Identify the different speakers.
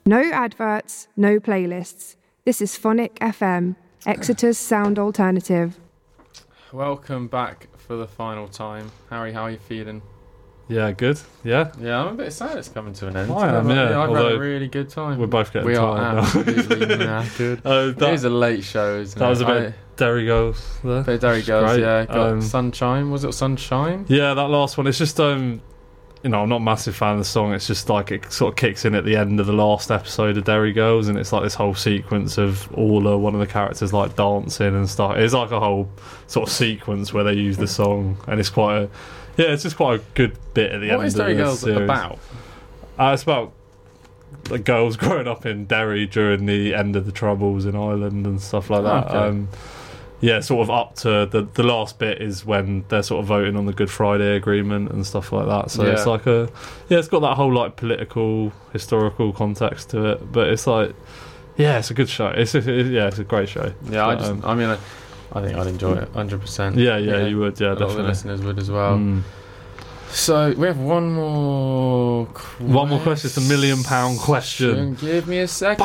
Speaker 1: No adverts, no playlists. This is Phonic FM, Exeter's sound alternative.
Speaker 2: Welcome back for the final time. Harry, how are you feeling?
Speaker 3: Yeah, good. Yeah,
Speaker 2: I'm a bit sad it's coming to an end.
Speaker 3: I am, yeah.
Speaker 2: I've had a really good time.
Speaker 3: We're both getting
Speaker 2: we
Speaker 3: tired
Speaker 2: are
Speaker 3: now.
Speaker 2: absolutely knackered. It is a late show, isn't it?
Speaker 3: That was a bit Derry Girls there.
Speaker 2: Bit of Derry Girls,
Speaker 3: great.
Speaker 2: yeah. Got Sunshine. Was it Sunshine?
Speaker 3: Yeah, that last one. It's just I'm not a massive fan of the song. It's just like it sort of kicks in at the end of the last episode of Derry Girls, and it's like this whole sequence of Orla, one of the characters, like dancing and stuff. It's like a whole sort of sequence where they use the song, and it's it's just quite a good bit at the end.
Speaker 2: What is
Speaker 3: of
Speaker 2: Derry
Speaker 3: the
Speaker 2: Girls
Speaker 3: series.
Speaker 2: about?
Speaker 3: It's about the girls growing up in Derry during the end of the Troubles in Ireland and stuff like that.
Speaker 2: Okay.
Speaker 3: Sort of up to the last bit is when they're sort of voting on the Good Friday Agreement and stuff like that. So it's like it's got that whole like political, historical context to it. But it's like, it's a good show. It's a great show.
Speaker 2: Yeah, but, I think I'd enjoy it 100%.
Speaker 3: Yeah, you would. Yeah,
Speaker 2: a lot
Speaker 3: definitely.
Speaker 2: of the listeners would as well. So we have one more question.
Speaker 3: One more question. It's a £1 million question.
Speaker 2: Give me a second.